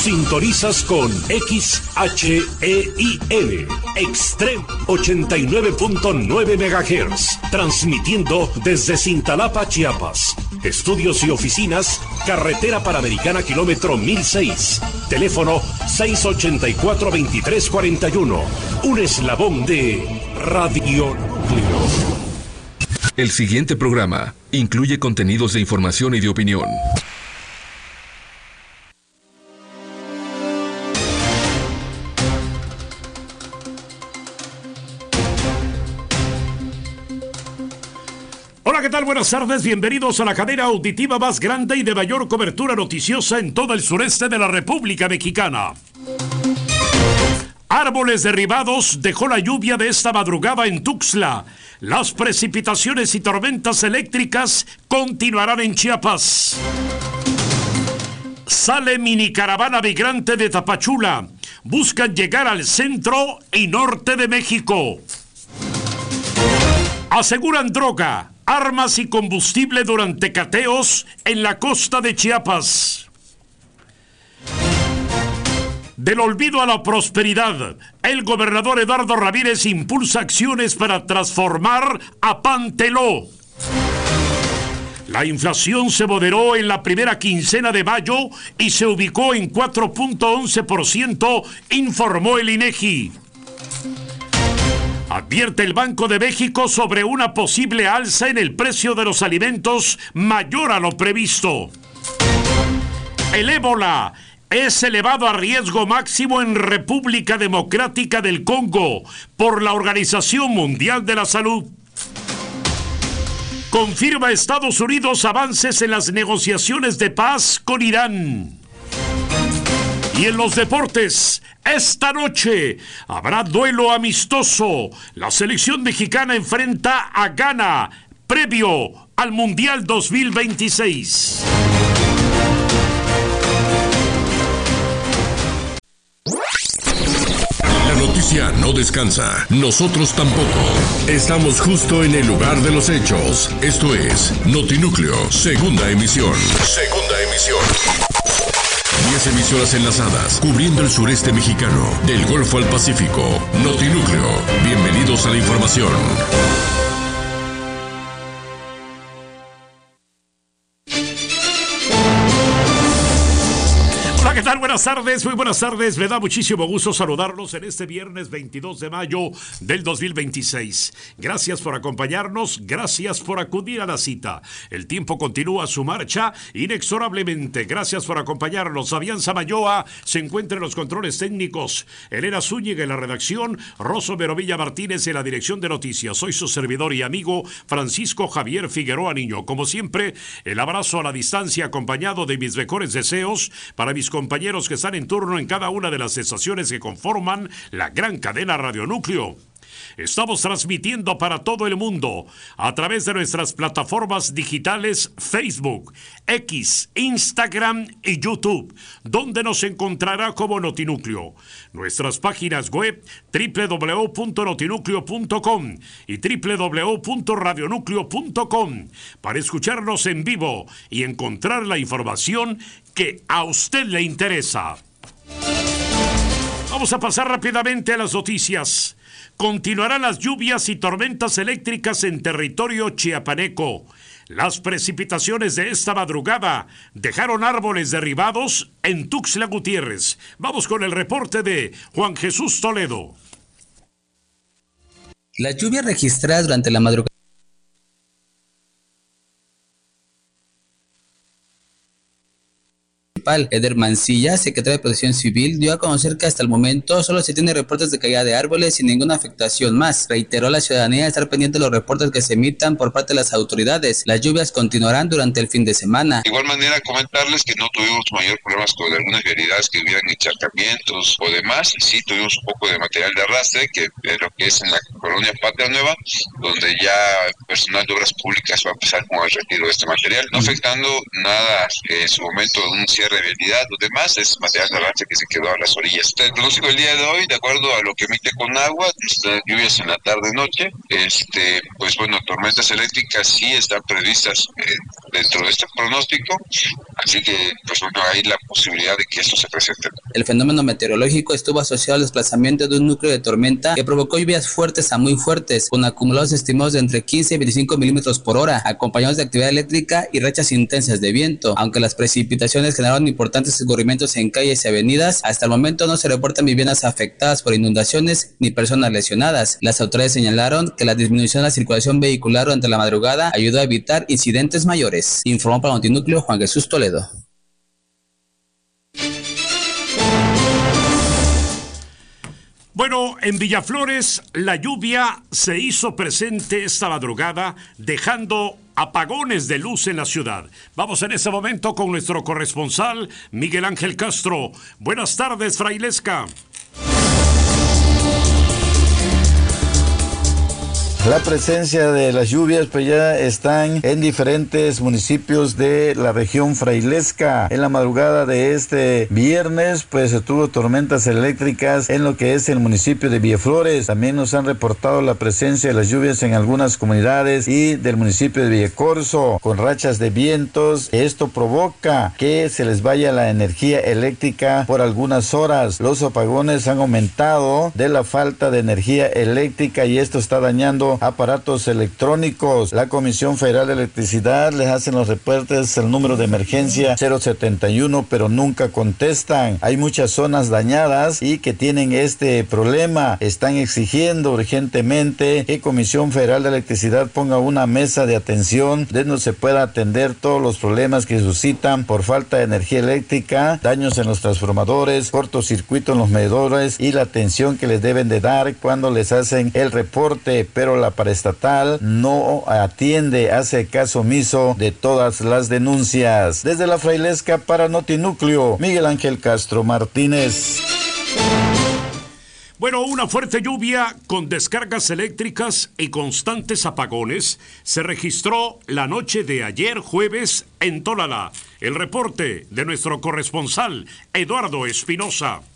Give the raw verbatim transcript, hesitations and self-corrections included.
Sintonizas con X H E I N, Extreme ochenta y nueve punto nueve megahertz, transmitiendo desde Cintalapa, Chiapas. Estudios y oficinas, Carretera Panamericana, kilómetro mil seis. Teléfono seis ochenta y cuatro, veintitrés cuarenta y uno. Un eslabón de Radio Núcleo. El siguiente programa incluye contenidos de información y de opinión. Hola, ¿qué tal? Buenas tardes, bienvenidos a la cadena auditiva más grande y de mayor cobertura noticiosa en todo el sureste de la República Mexicana. Árboles derribados dejó la lluvia de esta madrugada en Tuxtla. Las precipitaciones y tormentas eléctricas continuarán en Chiapas. Sale mini caravana migrante de Tapachula. Buscan llegar al centro y norte de México. Aseguran droga, armas y combustible durante cateos en la costa de Chiapas. Del olvido a la prosperidad, el gobernador Eduardo Ramírez impulsa acciones para transformar a Panteló. La inflación se moderó en la primera quincena de mayo y se ubicó en cuatro punto once por ciento, informó el INEGI. Advierte el Banco de México sobre una posible alza en el precio de los alimentos mayor a lo previsto. El ébola es elevado a riesgo máximo en República Democrática del Congo por la Organización Mundial de la Salud. Confirma Estados Unidos avances en las negociaciones de paz con Irán. Y en los deportes, esta noche habrá duelo amistoso. La selección mexicana enfrenta a Ghana, previo al Mundial dos mil veintiséis. La noticia no descansa, nosotros tampoco. Estamos justo en el lugar de los hechos. Esto es Notinúcleo, segunda emisión. Segunda emisión. Diez emisoras enlazadas, cubriendo el sureste mexicano, del Golfo al Pacífico. Notinúcleo, bienvenidos a la información. ¿Qué tal? Buenas tardes, muy buenas tardes. Me da muchísimo gusto saludarlos en este viernes veintidós de mayo del dos mil veintiséis. Gracias por acompañarnos, gracias por acudir a la cita. El tiempo continúa su marcha inexorablemente. Gracias por acompañarnos. Fabián Samayoa se encuentra en los controles técnicos. Elena Zúñiga en la redacción. Rosso Verovilla Martínez en la dirección de noticias. Soy su servidor y amigo Francisco Javier Figueroa Niño. Como siempre, el abrazo a la distancia acompañado de mis mejores deseos para mis compañeros compañeros que están en turno en cada una de las estaciones que conforman la gran cadena Radio Núcleo. Estamos transmitiendo para todo el mundo a través de nuestras plataformas digitales Facebook, X, Instagram y YouTube, donde nos encontrará como Notinúcleo. Nuestras páginas web doble u doble u doble u punto notinúcleo punto com y doble u doble u doble u punto radionúcleo punto com para escucharnos en vivo y encontrar la información que a usted le interesa. Vamos a pasar rápidamente a las noticias. Continuarán las lluvias y tormentas eléctricas en territorio chiapaneco. Las precipitaciones de esta madrugada dejaron árboles derribados en Tuxtla Gutiérrez. Vamos con el reporte de Juan Jesús Toledo. Las lluvias registradas durante la madrugada Eder Mancilla, secretario de Protección Civil, dio a conocer que hasta el momento solo se tiene reportes de caída de árboles sin ninguna afectación más. Reiteró a la ciudadanía estar pendiente de los reportes que se emitan por parte de las autoridades. Las lluvias continuarán durante el fin de semana. De igual manera, comentarles que no tuvimos mayor problemas con algunas vialidades que hubieran encharcamientos o demás. Sí tuvimos un poco de material de arrastre, que es lo que es en la colonia Patria Nueva, donde ya personal de obras públicas va a empezar con el retiro de este material, no afectando nada en su momento de un cierre de vialidad o demás. Es material de arrastre que se quedó a las orillas. El pronóstico del día de hoy, de acuerdo a lo que emite Conagua, lluvias en la tarde-noche, este, pues bueno, tormentas eléctricas sí están previstas eh, dentro de este pronóstico, Así que pues bueno, hay la posibilidad de que esto se presente. El fenómeno meteorológico estuvo asociado al desplazamiento de un núcleo de tormenta que provocó lluvias fuertes a muy fuertes, con acumulados estimados de entre quince y veinticinco milímetros por hora, acompañados de actividad eléctrica y rachas intensas de viento. Aunque las precipitaciones generaron importantes escurrimientos en calles y avenidas, hasta el momento no se reportan viviendas afectadas por inundaciones ni personas lesionadas. Las autoridades señalaron que la disminución de la circulación vehicular durante la madrugada ayudó a evitar incidentes mayores. Informó para Notinúcleo Juan Jesús Toledo. Bueno, en Villaflores la lluvia se hizo presente esta madrugada, dejando apagones de luz en la ciudad. Vamos en este momento con nuestro corresponsal Miguel Ángel Castro. Buenas tardes, Frailesca. La presencia de las lluvias pues ya están en diferentes municipios de la región frailesca. En la madrugada de este viernes pues se tuvo tormentas eléctricas en lo que es el municipio de Villaflores. También nos han reportado la presencia de las lluvias en algunas comunidades y del municipio de Villacorso con rachas de vientos. Esto provoca que se les vaya la energía eléctrica por algunas horas. Los apagones han aumentado de la falta de energía eléctrica y esto está dañando aparatos electrónicos. La Comisión Federal de Electricidad les hacen los reportes al número de emergencia cero setenta y uno, pero nunca contestan. Hay muchas zonas dañadas y que tienen este problema. Están exigiendo urgentemente que Comisión Federal de Electricidad ponga una mesa de atención donde se pueda atender todos los problemas que suscitan por falta de energía eléctrica, daños en los transformadores, cortocircuito en los medidores y la atención que les deben de dar cuando les hacen el reporte, pero la paraestatal no atiende, hace caso omiso de todas las denuncias. Desde la Frailesca para Notinúcleo, Miguel Ángel Castro Martínez. Bueno, una fuerte lluvia con descargas eléctricas y constantes apagones se registró la noche de ayer jueves en Tolala. El reporte de nuestro corresponsal Eduardo Espinosa.